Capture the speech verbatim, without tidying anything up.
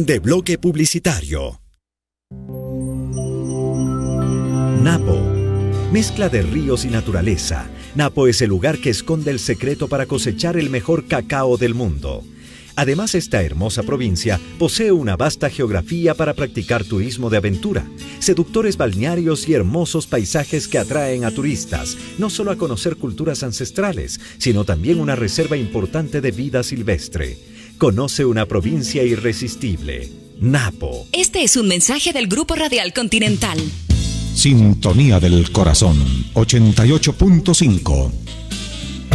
de bloque publicitario. Napo, mezcla de ríos y naturaleza. Napo es el lugar que esconde el secreto para cosechar el mejor cacao del mundo. Además, esta hermosa provincia posee una vasta geografía para practicar turismo de aventura, seductores balnearios y hermosos paisajes que atraen a turistas, no solo a conocer culturas ancestrales, sino también una reserva importante de vida silvestre. Conoce una provincia irresistible. Napo. Este es un mensaje del Grupo Radial Continental. Sintonía del Corazón, ochenta y ocho punto cinco.